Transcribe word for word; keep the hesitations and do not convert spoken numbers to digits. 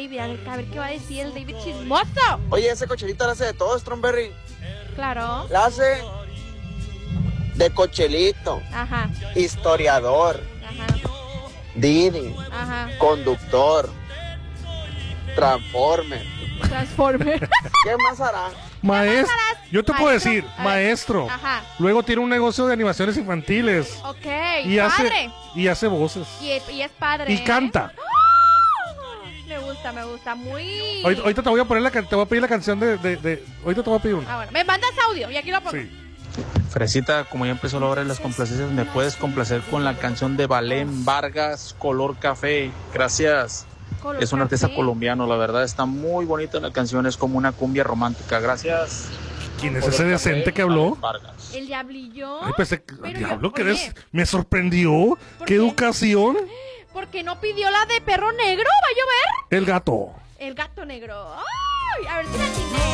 David, a ver, a ver qué va a decir el David chismoso. Oye, ese cochelito le hace de todo, Strawberry. Claro. La hace de cochelito, Ajá, historiador, ajá, Didi, ajá. conductor, transformer. Transformer. ¿Qué más hará? Maestro, yo te puedo Maestro, decir, a ver, maestro. Ajá. Luego tiene un negocio de animaciones infantiles. Ok, Y hace, padre. y hace voces. Y, y es padre. Y ¿eh? canta. Me gusta, me gusta. Muy. Ahorita, ahorita te voy a poner la, can- te voy a pedir la canción de, de, de- ahorita te voy a pedir una. Ah, bueno. Me mandas audio y aquí lo pongo. Sí. Fresita, como ya empezó la hora de las complacencias, ¿me puedes complacer con la canción de Valén Vargas, Color Café? Gracias. Color Es un artista café. colombiano, la verdad está muy bonita la canción, es como una cumbia romántica. Gracias. ¿Quién es Color ese Café, decente que Valén habló? Vargas. El diablillo. Ay, pensé que- Pero diablo, yo- que oye, eres. Me sorprendió. ¿Por ¿Qué qué? educación? ¿Por qué no pidió la de perro negro? ¿Va a llover? El gato. El gato negro. Ay, a ver si la atiné.